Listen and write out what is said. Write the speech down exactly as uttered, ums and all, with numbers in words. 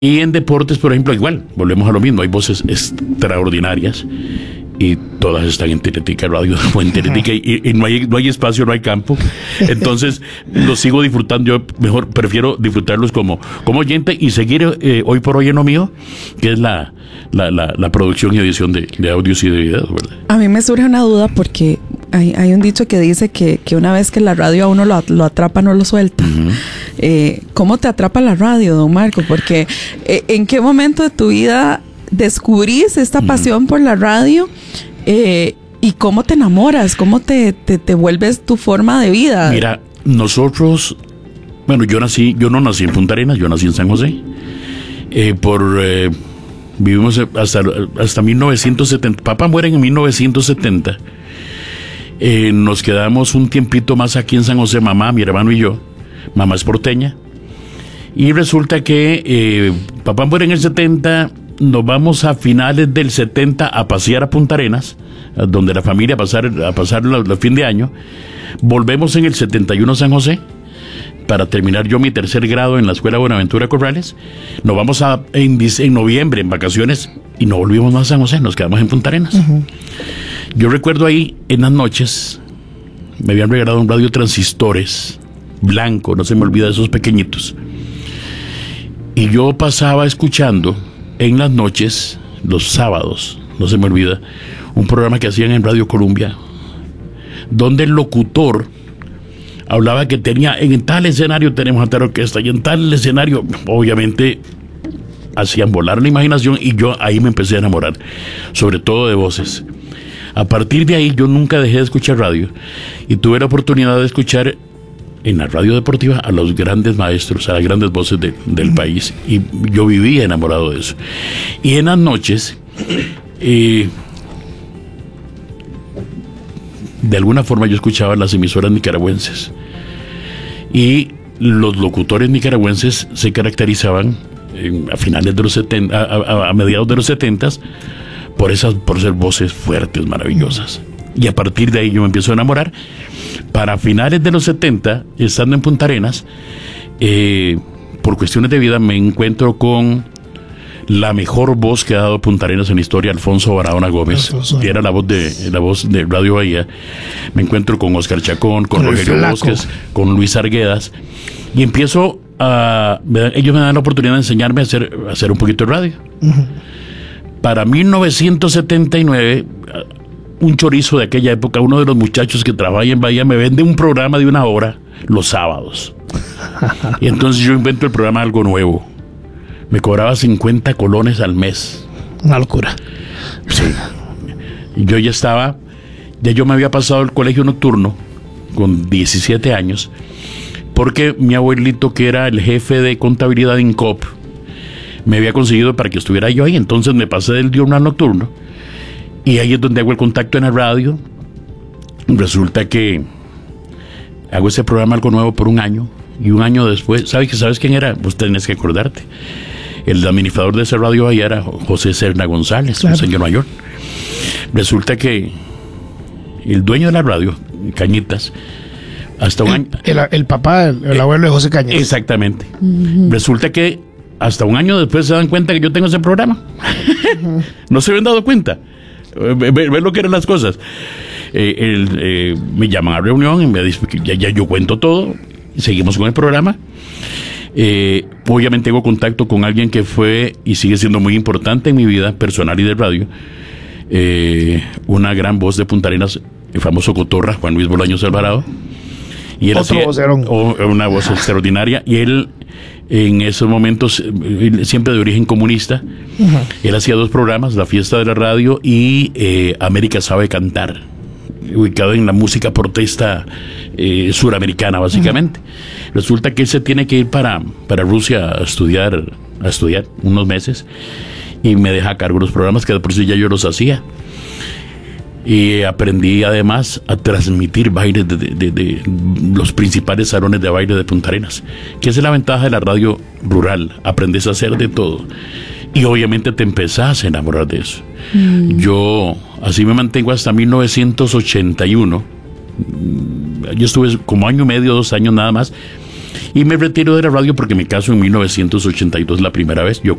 Y en deportes, por ejemplo, igual, volvemos a lo mismo, hay voces extraordinarias y todas están en Teletica Radio o en Teletica y, y no hay no hay espacio, no hay campo. Entonces los sigo disfrutando. Yo mejor prefiero disfrutarlos como, como oyente y seguir eh, hoy por hoy en lo mío, que es la, la, la, la producción y edición de, de audios y de videos, ¿verdad? A mí me surge una duda porque hay, hay un dicho que dice que, que una vez que la radio a uno lo, lo atrapa, no lo suelta. Uh-huh. Eh, ¿Cómo te atrapa la radio, don Marco? Porque eh, ¿en qué momento de tu vida descubrís esta uh-huh. pasión por la radio? Eh, ¿Y cómo te enamoras? ¿Cómo te, te, te vuelves tu forma de vida? Mira, nosotros, bueno, yo nací, yo no nací en Punta Arenas, yo nací en San José. Eh, por eh, vivimos hasta, hasta mil novecientos setenta. Papá muere en mil novecientos setenta. Eh, nos quedamos un tiempito más aquí en San José, mamá, mi hermano y yo. Mamá es porteña. Y resulta que eh, papá muere en el setenta. Nos vamos a finales del setenta a pasear a Punta Arenas, donde la familia a pasar, a pasar el fin de año. Volvemos en el setenta y uno a San José para terminar yo mi tercer grado en la Escuela Buenaventura Corrales. Nos vamos a, en, en noviembre en vacaciones y no volvimos más a San José, nos quedamos en Punta Arenas. Uh-huh. Yo recuerdo ahí en las noches me habían regalado un radio transistores blanco, no se me olvida, esos pequeñitos, y yo pasaba escuchando en las noches, los sábados, no se me olvida, un programa que hacían en Radio Colombia, donde el locutor hablaba que tenía, en tal escenario tenemos a tal orquesta, y en tal escenario, obviamente, hacían volar la imaginación, y yo ahí me empecé a enamorar, sobre todo de voces. A partir de ahí, yo nunca dejé de escuchar radio, y tuve la oportunidad de escuchar en la radio deportiva a los grandes maestros, a las grandes voces de, del país, y yo vivía enamorado de eso. Y en las noches eh, de alguna forma yo escuchaba las emisoras nicaragüenses, y los locutores nicaragüenses se caracterizaban en, a finales de los setenta, a, a, a mediados de los setentas, por esas, por ser voces fuertes, maravillosas. Y a partir de ahí yo me empiezo a enamorar. Para finales de los setenta, estando en Punta Arenas, eh, por cuestiones de vida me encuentro con la mejor voz que ha dado Punta Arenas en la historia, Alfonso Barahona Gómez, Alfonso. Que era la voz de la voz de Radio Bahía. Me encuentro con Oscar Chacón, con, con Rogelio Bosques, con Luis Arguedas, y empiezo a... Me dan, ellos me dan la oportunidad de enseñarme a hacer, a hacer un poquito de radio. Uh-huh. Para mil novecientos setenta y nueve... un chorizo de aquella época, uno de los muchachos que trabaja en Bahía, me vende un programa de una hora los sábados. Y entonces yo invento el programa Algo Nuevo. Me cobraba cincuenta colones al mes. Una locura. Sí. Y yo ya estaba, ya yo me había pasado el colegio nocturno con diecisiete años, porque mi abuelito, que era el jefe de contabilidad de INCOP, me había conseguido para que estuviera yo ahí. Entonces me pasé del diurnal nocturno. Y ahí es donde hago el contacto en la radio. Resulta que hago ese programa Algo Nuevo por un año. Y un año después, ¿sabes que sabes quién era? Vos tenés que acordarte. El administrador de ese radio ahí era José Serna González, claro. Un señor mayor. Resulta que el dueño de la radio, Cañitas, hasta un el, año... El, el papá, el, el abuelo de José Cañitas. Exactamente. Uh-huh. Resulta que hasta un año después se dan cuenta que yo tengo ese programa. Uh-huh. ¿No se habían dado cuenta? Ver, ver lo que eran las cosas. Eh, el, eh, me llaman a reunión y me dicen que ya, ya yo cuento todo. Seguimos con el programa. Eh, obviamente tengo contacto con alguien que fue y sigue siendo muy importante en mi vida personal y de radio. Eh, una gran voz de Punta Arenas, el famoso Cotorra, Juan Luis Bolaños Alvarado. Y él Otro hacía, vocerón. O, una voz extraordinaria. Y él, en esos momentos, siempre de origen comunista, uh-huh. Él hacía dos programas, La Fiesta de la Radio y eh, América Sabe Cantar, ubicado en la música protesta eh, suramericana, básicamente. Uh-huh. Resulta que él se tiene que ir para, para Rusia a estudiar, a estudiar unos meses, y me deja a cargo los programas que de por sí ya yo los hacía. Y aprendí además a transmitir bailes de, de, de, de los principales salones de baile de Punta Arenas, que es la ventaja de la radio rural. Aprendes a hacer de todo y obviamente te empezás a enamorar de eso. Mm. Yo así me mantengo hasta mil novecientos ochenta y uno. Yo estuve como año y medio, dos años nada más, y me retiro de la radio porque me caso en mil novecientos ochenta y dos la primera vez. Yo